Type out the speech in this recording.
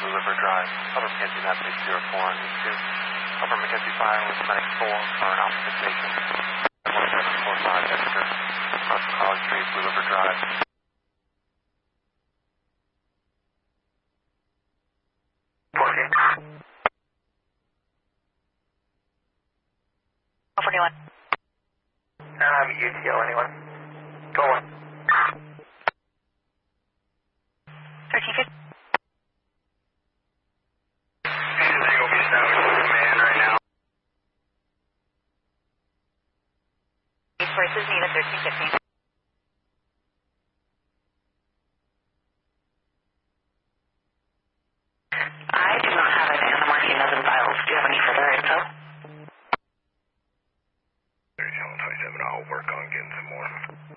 Blue River Drive. Upper Mackenzie, Navigation 04 on E2. Upper Mackenzie firing with Medic 4 for an Alpha fixation. 1745 Dexter. Across College Street, Blue River Drive. UTL, anyone?